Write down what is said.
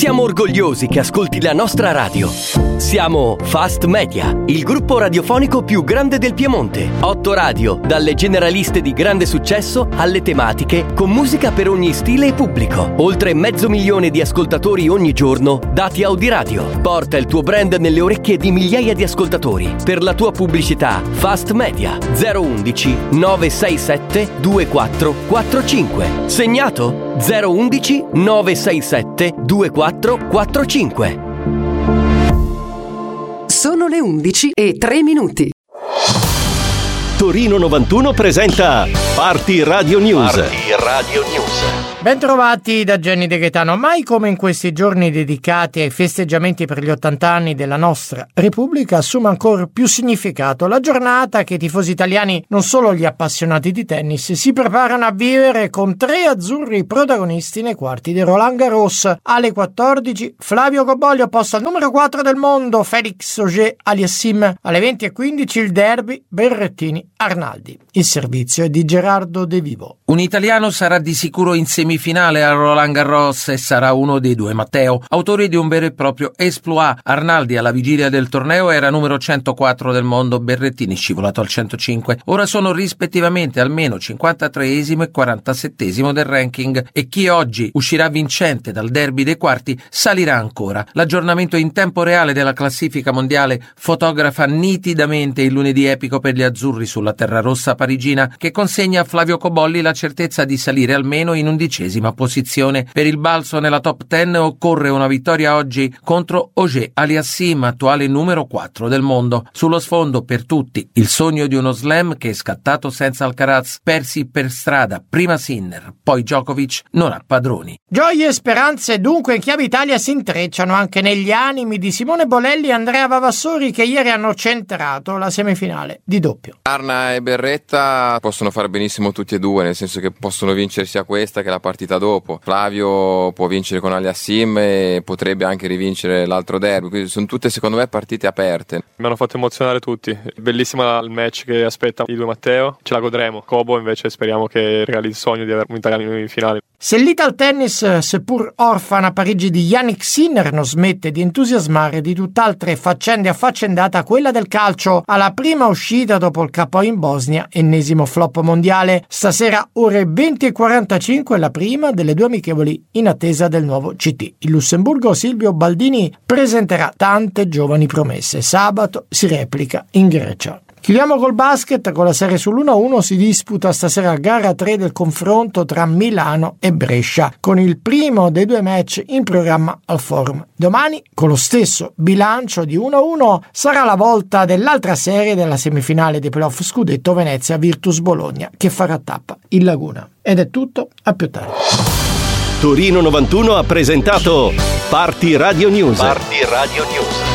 Siamo orgogliosi che ascolti la nostra radio. Siamo Fast Media, il gruppo radiofonico più grande del Piemonte. 8 radio, dalle generaliste di grande successo alle tematiche, con musica per ogni stile e pubblico. Oltre 500.000 di ascoltatori ogni giorno, dati Audiradio. Porta il tuo brand nelle orecchie di migliaia di ascoltatori. Per la tua pubblicità, Fast Media 011 967 2445. Segnato? 011 967 2445. Sono le 11:03. Torino 91 presenta Party Radio News. Party Radio News. Bentrovati da Gianni De Gaetano. Mai come in questi giorni dedicati ai festeggiamenti per gli 80 anni della nostra Repubblica assume ancora più significato la giornata che i tifosi italiani, non solo gli appassionati di tennis, si preparano a vivere con 3 azzurri protagonisti nei quarti di Roland Garros. Alle 14 Flavio Cobolli posto al numero 4 del mondo Félix Auger-Aliassime. Alle 20:15 il derby Berrettini-Arnaldi. Il servizio è di Gerardo De Vivo. Un italiano sarà di sicuro in semifinale a Roland Garros e sarà uno dei due Matteo, autore di un vero e proprio exploit. Arnaldi alla vigilia del torneo era numero 104 del mondo, Berrettini scivolato al 105. Ora sono rispettivamente almeno 53esimo e 47esimo del ranking e chi oggi uscirà vincente dal derby dei quarti salirà ancora. L'aggiornamento in tempo reale della classifica mondiale fotografa nitidamente il lunedì epico per gli azzurri sulla terra rossa parigina, che consegna a Flavio Cobolli la certezza di salire almeno in 11ª posizione. Per il balzo nella top 10 occorre una vittoria oggi contro Auger-Aliassime, attuale numero 4 del mondo. Sullo sfondo per tutti il sogno di uno slam che è scattato senza Alcaraz, persi per strada, prima Sinner, poi Djokovic, non ha padroni. Gioie e speranze dunque in chiave Italia si intrecciano anche negli animi di Simone Bolelli e Andrea Vavassori, che ieri hanno centrato la semifinale di doppio. Arna e Berretta possono fare benissimo tutti e due, nel senso che possono vincere sia questa che la partita dopo. Flavio può vincere con Aliassime e potrebbe anche rivincere l'altro derby, quindi sono tutte secondo me partite aperte. Mi hanno fatto emozionare tutti, bellissima il match che aspetta i due Matteo, ce la godremo. Cobo invece speriamo che realizzi il sogno di avere un italiano in finale. Se l'Ital Tennis, seppur orfana a Parigi di Yannick Sinner, non smette di entusiasmare, di tutt'altre faccende affaccendata quella del calcio. Alla prima uscita dopo il KO in Bosnia, ennesimo flop mondiale. Stasera ore 20:45 la prima delle due amichevoli in attesa del nuovo CT. Il Lussemburgo Silvio Baldini presenterà tante giovani promesse. Sabato si replica in Grecia. Chiudiamo col basket. Con la serie sull'1-1 si disputa stasera gara 3 del confronto tra Milano e Brescia, con il primo dei due match in programma al Forum. Domani, con lo stesso bilancio di 1-1, sarà la volta dell'altra serie della semifinale dei playoff scudetto Venezia Virtus Bologna, che farà tappa in Laguna. Ed è tutto, a più tardi. Torino 91 ha presentato Party Radio News. Party Radio News.